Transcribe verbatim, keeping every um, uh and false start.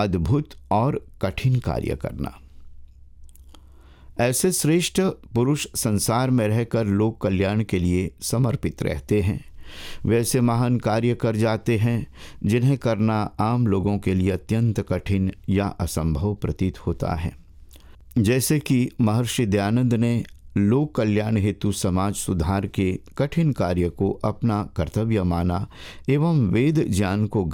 अद्भुत और कठिन कार्य करना। ऐसे श्रेष्ठ पुरुष संसार में रहकर लोक कल्याण के लिए समर्पित रहते हैं। वैसे महान कार्य कर जाते हैं जिन्हें करना आम लोगों के लिए अत्यंत कठिन या असंभव प्रतीत होता है। जैसे कि महर्षि दयानंद ने लोक कल्याण हेतु समाज सुधार के कठिन कार्य को अपना कर्तव्य माना एवं वेद ज्ञान को